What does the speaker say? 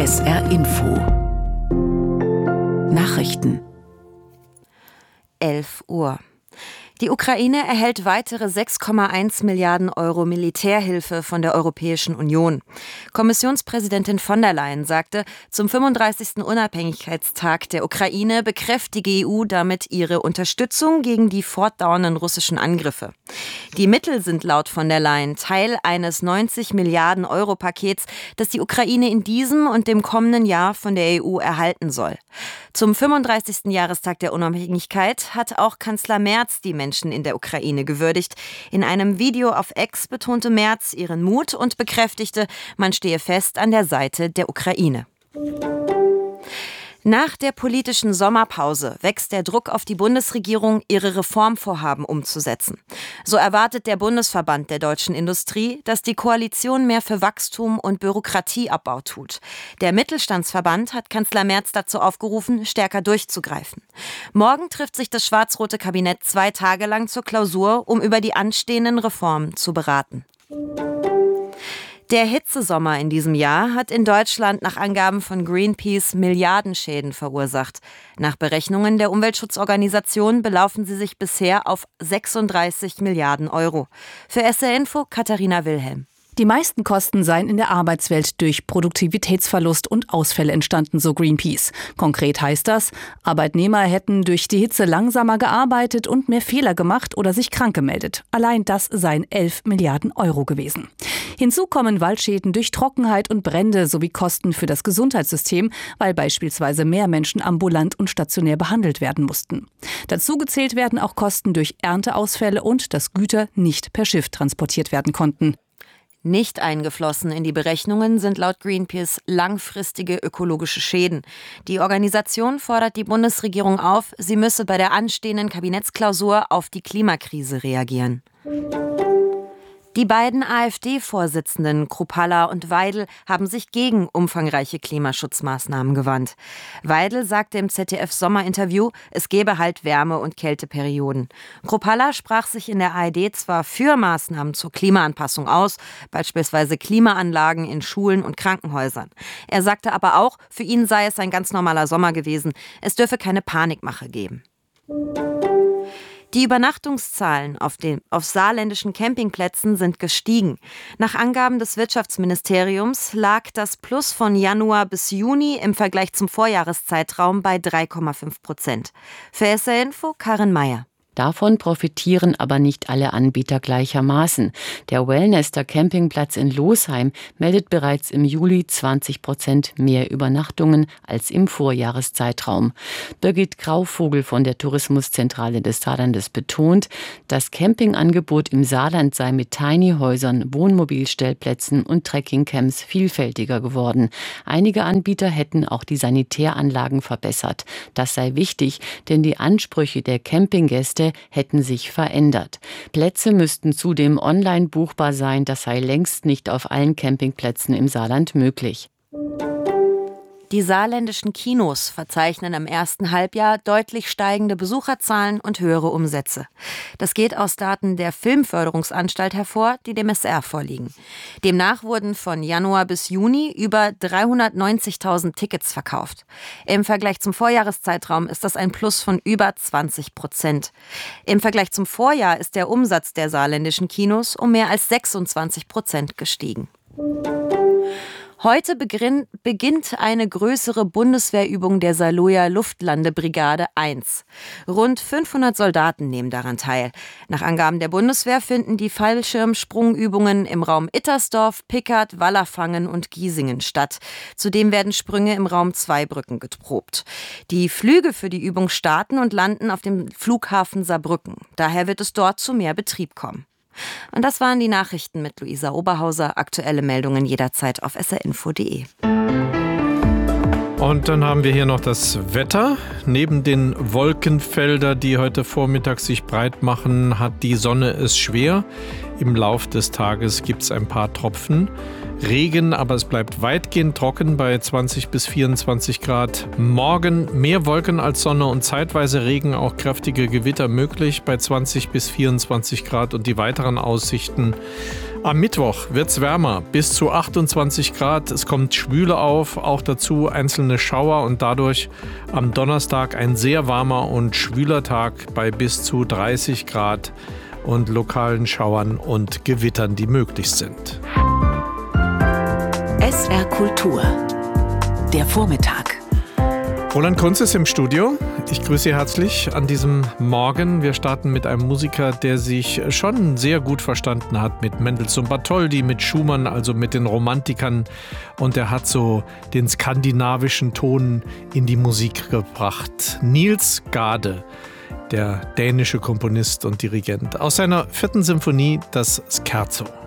SR Info Nachrichten 11 Uhr. Die Ukraine erhält weitere 6,1 Milliarden Euro Militärhilfe von der Europäischen Union. Kommissionspräsidentin von der Leyen sagte, zum 35. Unabhängigkeitstag der Ukraine bekräftige die EU damit ihre Unterstützung gegen die fortdauernden russischen Angriffe. Die Mittel sind laut von der Leyen Teil eines 90 Milliarden Euro Pakets, das die Ukraine in diesem und dem kommenden Jahr von der EU erhalten soll. Zum 35. Jahrestag der Unabhängigkeit hat auch Kanzler Merz die Menschen in der Ukraine gewürdigt. In einem Video auf X betonte Merz ihren Mut und bekräftigte, man stehe fest an der Seite der Ukraine. Nach der politischen Sommerpause wächst der Druck auf die Bundesregierung, ihre Reformvorhaben umzusetzen. So erwartet der Bundesverband der deutschen Industrie, dass die Koalition mehr für Wachstum und Bürokratieabbau tut. Der Mittelstandsverband hat Kanzler Merz dazu aufgerufen, stärker durchzugreifen. Morgen trifft sich das schwarz-rote Kabinett 2 Tage lang zur Klausur, um über die anstehenden Reformen zu beraten. Der Hitzesommer in diesem Jahr hat in Deutschland nach Angaben von Greenpeace Milliardenschäden verursacht. Nach Berechnungen der Umweltschutzorganisation belaufen sie sich bisher auf 36 Milliarden Euro. Für SR Info Katharina Wilhelm. Die meisten Kosten seien in der Arbeitswelt durch Produktivitätsverlust und Ausfälle entstanden, so Greenpeace. Konkret heißt das, Arbeitnehmer hätten durch die Hitze langsamer gearbeitet und mehr Fehler gemacht oder sich krank gemeldet. Allein das seien 11 Milliarden Euro gewesen. Hinzu kommen Waldschäden durch Trockenheit und Brände sowie Kosten für das Gesundheitssystem, weil beispielsweise mehr Menschen ambulant und stationär behandelt werden mussten. Dazu gezählt werden auch Kosten durch Ernteausfälle und dass Güter nicht per Schiff transportiert werden konnten. Nicht eingeflossen in die Berechnungen sind laut Greenpeace langfristige ökologische Schäden. Die Organisation fordert die Bundesregierung auf, sie müsse bei der anstehenden Kabinettsklausur auf die Klimakrise reagieren. Die beiden AfD-Vorsitzenden Kruppalla und Weidel haben sich gegen umfangreiche Klimaschutzmaßnahmen gewandt. Weidel sagte im ZDF-Sommerinterview, es gebe halt Wärme- und Kälteperioden. Kruppalla sprach sich in der ARD zwar für Maßnahmen zur Klimaanpassung aus, beispielsweise Klimaanlagen in Schulen und Krankenhäusern. Er sagte aber auch, für ihn sei es ein ganz normaler Sommer gewesen, es dürfe keine Panikmache geben. Die Übernachtungszahlen auf saarländischen Campingplätzen sind gestiegen. Nach Angaben des Wirtschaftsministeriums lag das Plus von Januar bis Juni im Vergleich zum Vorjahreszeitraum bei 3,5%. Für SR Info Karin Meyer. Davon profitieren aber nicht alle Anbieter gleichermaßen. Der Wellnester Campingplatz in Losheim meldet bereits im Juli 20% mehr Übernachtungen als im Vorjahreszeitraum. Birgit Grauvogel von der Tourismuszentrale des Saarlandes betont, das Campingangebot im Saarland sei mit Tiny-Häusern, Wohnmobilstellplätzen und Trekkingcamps vielfältiger geworden. Einige Anbieter hätten auch die Sanitäranlagen verbessert. Das sei wichtig, denn die Ansprüche der Campinggäste hätten sich verändert. Plätze müssten zudem online buchbar sein, das sei längst nicht auf allen Campingplätzen im Saarland möglich. Die saarländischen Kinos verzeichnen im ersten Halbjahr deutlich steigende Besucherzahlen und höhere Umsätze. Das geht aus Daten der Filmförderungsanstalt hervor, die dem SR vorliegen. Demnach wurden von Januar bis Juni über 390.000 Tickets verkauft. Im Vergleich zum Vorjahreszeitraum ist das ein Plus von über 20%. Im Vergleich zum Vorjahr ist der Umsatz der saarländischen Kinos um mehr als 26% gestiegen. Heute beginnt eine größere Bundeswehrübung der Saarloher Luftlandebrigade 1. Rund 500 Soldaten nehmen daran teil. Nach Angaben der Bundeswehr finden die Fallschirmsprungübungen im Raum Ittersdorf, Pickert, Wallerfangen und Giesingen statt. Zudem werden Sprünge im Raum Zweibrücken geprobt. Die Flüge für die Übung starten und landen auf dem Flughafen Saarbrücken. Daher wird es dort zu mehr Betrieb kommen. Und das waren die Nachrichten mit Luisa Oberhauser. Aktuelle Meldungen jederzeit auf srinfo.de. Und dann haben wir hier noch das Wetter. Neben den Wolkenfeldern, die heute Vormittag sich breit machen, hat die Sonne es schwer. Im Lauf des Tages gibt es ein paar Tropfen. Regen, aber es bleibt weitgehend trocken bei 20 bis 24 Grad. Morgen mehr Wolken als Sonne und zeitweise Regen, auch kräftige Gewitter möglich bei 20 bis 24 Grad. Und die weiteren Aussichten: Am Mittwoch wird es wärmer, bis zu 28 Grad. Es kommt Schwüle auf, auch dazu einzelne Schauer und dadurch am Donnerstag ein sehr warmer und schwüler Tag bei bis zu 30 Grad und lokalen Schauern und Gewittern, die möglich sind. SR Kultur, der Vormittag. Roland Kunz ist im Studio. Ich grüße Sie herzlich an diesem Morgen. Wir starten mit einem Musiker, der sich schon sehr gut verstanden hat mit Mendelssohn Bartholdy, mit Schumann, also mit den Romantikern. Und er hat so den skandinavischen Ton in die Musik gebracht. Niels Gade, der dänische Komponist und Dirigent. Aus seiner 4. Symphonie, das Scherzo.